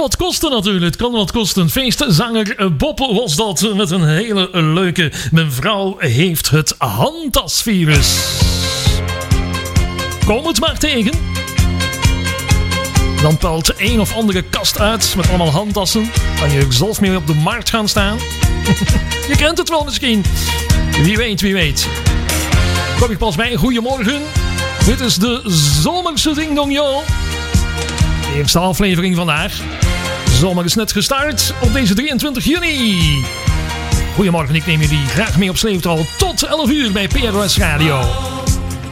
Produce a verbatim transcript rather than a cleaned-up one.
wat kosten natuurlijk. Het kan wat kosten. Feestzanger Bob was dat met een hele leuke... Mijn vrouw heeft het handtasvirus. Kom het maar tegen. Dan pelt een of andere kast uit met allemaal handtassen. Kan je zelf mee op de markt gaan staan. Je kent het wel misschien. Wie weet, wie weet. Kom ik pas bij. Goedemorgen. Dit is de zomerse Ding Dong Yo. De eerste aflevering vandaag. De zomer is net gestart op deze drieëntwintig juni. Goedemorgen, ik neem jullie graag mee op sleeptouw tot elf uur bij P R O S Radio.